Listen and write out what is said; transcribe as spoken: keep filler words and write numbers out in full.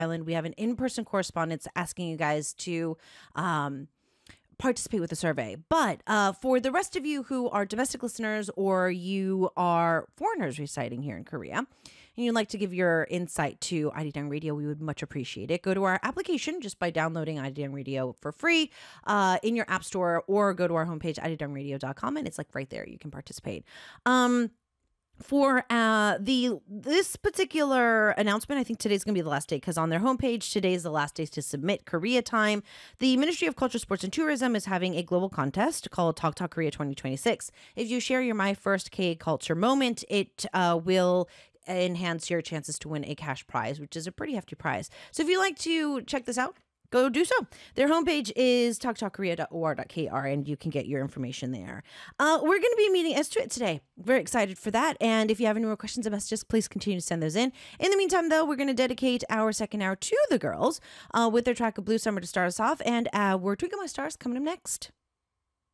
Island. We have an in-person correspondence asking you guys to um, participate with the survey. But uh, for the rest of you who are domestic listeners or you are foreigners residing here in Korea, and you'd like to give your insight to IDDang Radio, we would much appreciate it. Go to our application just by downloading IDDang Radio for free uh, in your app store, or go to our homepage, I D D A N radio dot com, and it's like right there. You can participate. Um, For uh, the this particular announcement, I think today's going to be the last day, because on their homepage, today is the last day to submit Korea time. The Ministry of Culture, Sports, and Tourism is having a global contest called Talk Talk Korea twenty twenty-six. If you share your My First K Culture moment, it uh, will enhance your chances to win a cash prize, which is a pretty hefty prize. So if you'd like to check this out, go do so. Their homepage is talk talk korea dot o r dot k r, and you can get your information there. Uh, we're going to be meeting Estuit today. Very excited for that. And if you have any more questions or messages, please continue to send those in. In the meantime, though, we're going to dedicate our second hour to the girls uh, with their track of Blue Summer to start us off. And uh, we're Twinkle My Stars coming up next.